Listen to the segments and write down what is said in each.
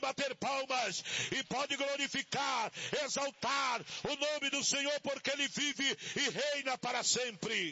bater palmas e pode glorificar, exaltar o nome do Senhor, porque Ele vive e reina para sempre.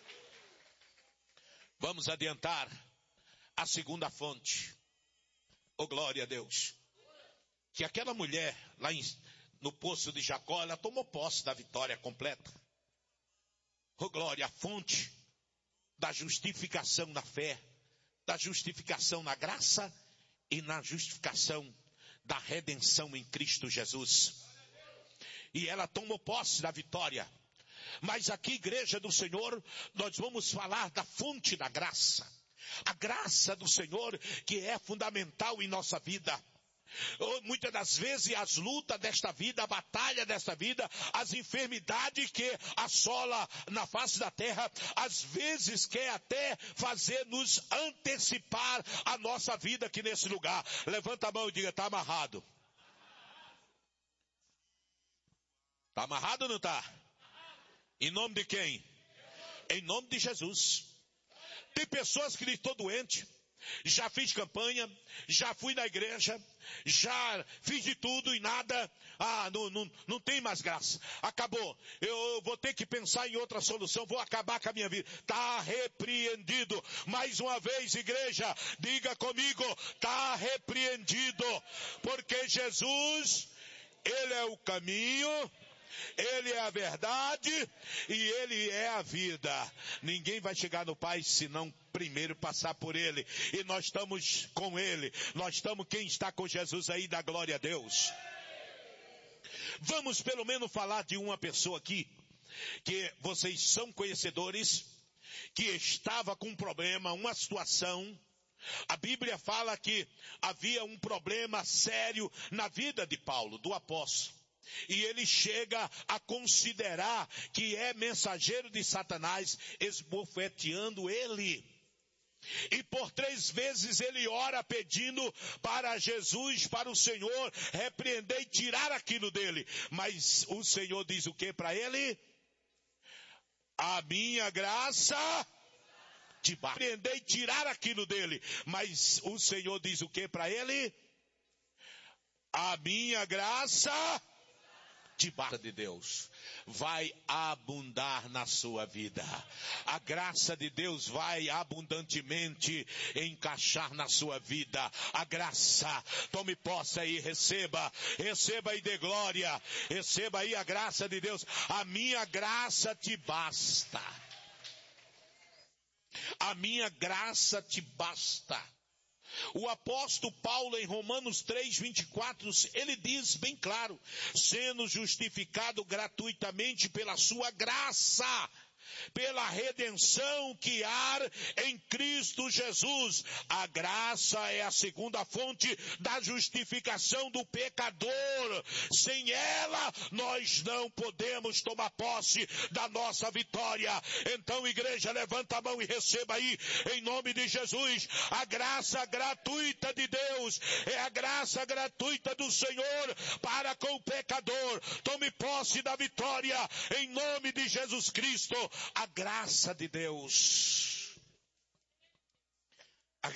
Vamos adiantar a segunda fonte. Oh, glória a Deus. Que aquela mulher lá no poço de Jacó, ela tomou posse da vitória completa. Oh, glória, a fonte da justificação na fé, da justificação na graça e na justificação da redenção em Cristo Jesus. E ela tomou posse da vitória. Mas aqui, igreja do Senhor, nós vamos falar da fonte da graça. A graça do Senhor que é fundamental em nossa vida. Muitas das vezes as lutas desta vida, a batalha desta vida, as enfermidades que assola na face da terra, às vezes quer até fazer nos antecipar a nossa vida aqui nesse lugar. Levanta a mão e diga, está amarrado. Está amarrado ou não está? Em nome de quem? Em nome de Jesus. Tem pessoas que estão doentes. Já fiz campanha, já fui na igreja, já fiz de tudo e nada, não tem mais graça. Acabou, eu vou ter que pensar em outra solução, vou acabar com a minha vida. Está repreendido. Mais uma vez, igreja, diga comigo, está repreendido. Porque Jesus, Ele é o caminho, Ele é a verdade e Ele é a vida. Ninguém vai chegar no Pai senão primeiro passar por Ele. E nós estamos com Ele. Nós estamos, quem está com Jesus aí, dá glória a Deus. Vamos pelo menos falar de uma pessoa aqui, que vocês são conhecedores, que estava com um problema, uma situação. A Bíblia fala que havia um problema sério na vida de Paulo, do apóstolo. E ele chega a considerar que é mensageiro de Satanás, esbofeteando ele. E por 3 vezes ele ora pedindo para Jesus, para o Senhor, repreender e tirar aquilo dele. Mas o Senhor diz o que para ele? A minha graça te basta. Repreender e tirar aquilo dele. Mas o Senhor diz o que para ele? A minha graça debaixo de Deus vai abundar na sua vida. A graça de Deus vai abundantemente encaixar na sua vida. A graça, tome posse aí, receba e dê glória, receba aí a graça de Deus. A minha graça te basta. A minha graça te basta. O apóstolo Paulo em Romanos 3:24, ele diz bem claro, sendo justificado gratuitamente pela sua graça, pela redenção que há em Cristo Jesus. A graça é a segunda fonte da justificação do pecador. Sem ela, nós não podemos tomar posse da nossa vitória. Então, igreja, levanta a mão e receba aí, em nome de Jesus, a graça gratuita de Deus. É a graça gratuita do Senhor para com o pecador. Tome posse da vitória, em nome de Jesus Cristo. A graça de Deus. A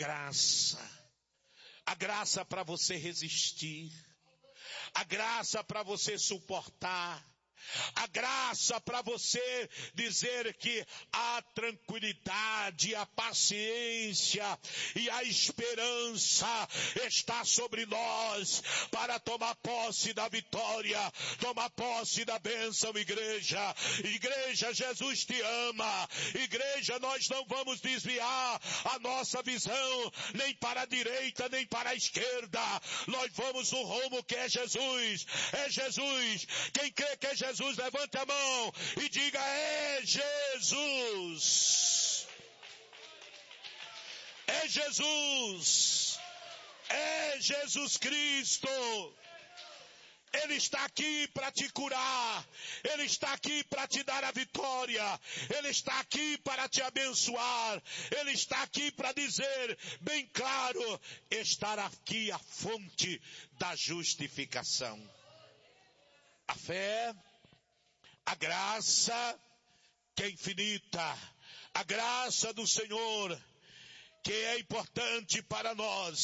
graça para você resistir. A graça para você suportar. A graça para você dizer que a tranquilidade, a paciência e a esperança está sobre nós para tomar posse da vitória, tomar posse da bênção, igreja. Igreja, Jesus te ama. Igreja, nós não vamos desviar a nossa visão nem para a direita, nem para a esquerda. Nós vamos no rumo que é Jesus. É Jesus. Quem crê que é Jesus, levante a mão e diga, é Jesus. É Jesus. É Jesus Cristo. Ele está aqui para te curar. Ele está aqui para te dar a vitória. Ele está aqui para te abençoar. Ele está aqui para dizer bem claro, estar aqui a fonte da justificação. A fé, a graça que é infinita, a graça do Senhor que é importante para nós.